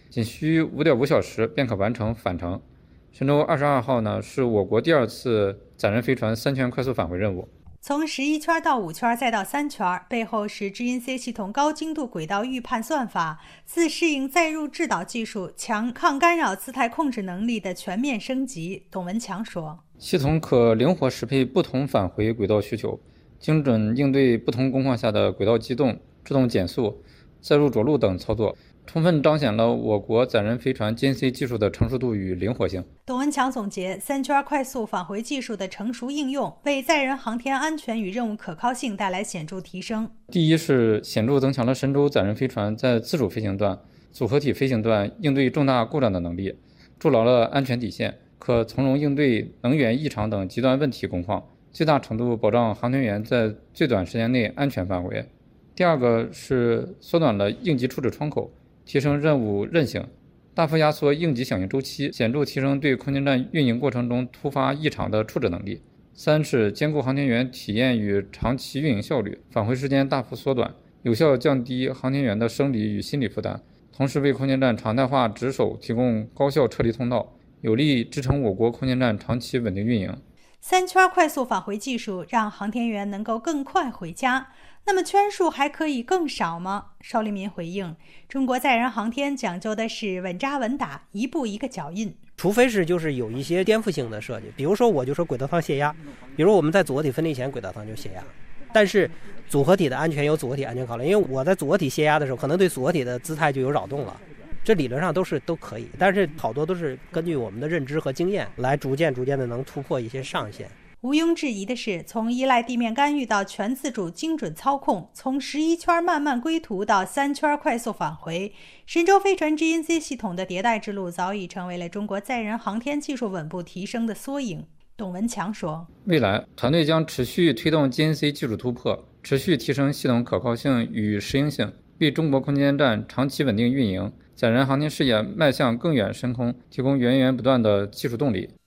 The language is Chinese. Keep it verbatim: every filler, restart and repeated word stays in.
仅需五点五小时便可完成返程。神舟二十二号呢，是我国第二次载人飞船三圈快速返回任务。 从十一圈到五圈再到三圈，背后是 G N C 系统高精度轨道预判算法、自适应载入制导技术、强抗干扰姿态控制能力的全面升级。董文强说， 系统可灵活适配不同返回轨道需求，精准应对不同工况下的轨道机动、制动减速、载入着陆等操作，充分彰显了我国载人飞船 G N C 技术的成熟度与灵活性。 董文强总结，三圈快速返回技术的成熟应用，为载人航天安全与任务可靠性带来显著提升。 第一是显著增强了神舟载人飞船在自主飞行段、组合体飞行段应对重大故障的能力，筑牢了安全底线，可从容应对能源异常等极端问题工况，最大程度保障航天员在最短时间内安全返回。第二个是缩短了应急处置窗口，提升任务韧性，大幅压缩应急响应周期，显著提升对空间站运营过程中突发异常的处置能力。三是兼顾航天员体验与长期运营效率，返回时间大幅缩短，有效降低航天员的生理与心理负担，同时为空间站常态化值守提供高效撤离通道，有力支撑我国空间站长期稳定运营。 三圈快速返回技术让航天员能够更快回家，那么圈数还可以更少吗？邵立民回应，中国载人航天讲究的是稳扎稳打，一步一个脚印。 除非是就是有一些颠覆性的设计，比如说我就说轨道舱泄压，比如我们在组合体分离前轨道舱就泄压，但是组合体的安全有组合体安全考虑，因为我在组合体泄压的时候，可能对组合体的姿态就有扰动了，这理论上都是都可以，但是好多都是根据我们的认知和经验来逐渐逐渐的能突破一些上限。 毋庸置疑的是，从依赖地面干预到全自主精准操控，从十一圈慢慢归途到三圈快速返回，神舟飞船 G N C 系统的迭代之路早已成为了中国载人航天技术稳步提升的缩影。董文强说， 未来团队将持续推动 G N C 技术突破，持续提升系统可靠性与适应性，为中国空间站长期稳定运营、载人航天事业迈向更远深空提供源源不断的技术动力。